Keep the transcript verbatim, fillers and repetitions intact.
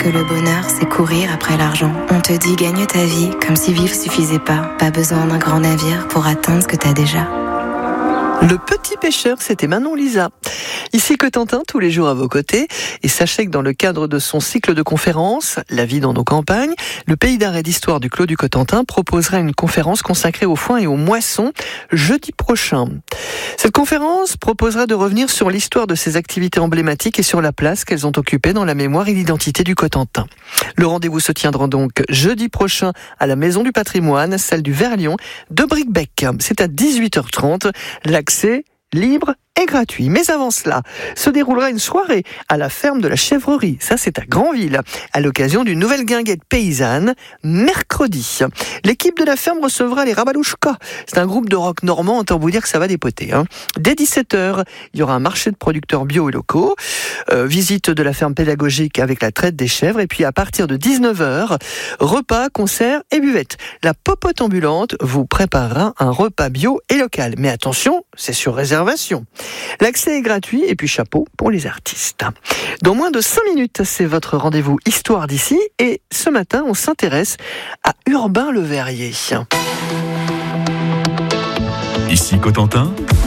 que le bonheur, c'est courir après l'argent. On te dit gagne ta vie comme si vivre suffisait pas. Pas besoin d'un grand navire pour atteindre ce que t'as déjà. Le petit pêcheur, c'était Manon Lisa. Ici Cotentin, tous les jours à vos côtés. Et sachez que dans le cadre de son cycle de conférences, La vie dans nos campagnes, le Pays d'art et d'histoire du Clos du Cotentin proposera une conférence consacrée aux foins et aux moissons jeudi prochain. Cette conférence proposera de revenir sur l'histoire de ces activités emblématiques et sur la place qu'elles ont occupée dans la mémoire et l'identité du Cotentin. Le rendez-vous se tiendra donc jeudi prochain à la Maison du Patrimoine, salle du Verlion de Bricbec. C'est à dix-huit heures trente. L'accès libre et gratuit. Mais avant cela, se déroulera une soirée à la ferme de la Chèvrerie. Ça, c'est à Granville, à l'occasion d'une nouvelle guinguette paysanne, mercredi. L'équipe de la ferme recevra les Rabalouchka. C'est un groupe de rock normand, autant vous dire que ça va dépoter. Hein. Dès dix-sept heures, il y aura un marché de producteurs bio et locaux, euh, visite de la ferme pédagogique avec la traite des chèvres, et puis à partir de dix-neuf heures, repas, concerts et buvettes. La popote ambulante vous préparera un repas bio et local. Mais attention, c'est sur réservation. L'accès est gratuit et puis chapeau pour les artistes. Dans moins de cinq minutes, c'est votre rendez-vous Histoire d'ici et ce matin, on s'intéresse à Urbain Le Verrier. Ici Cotentin.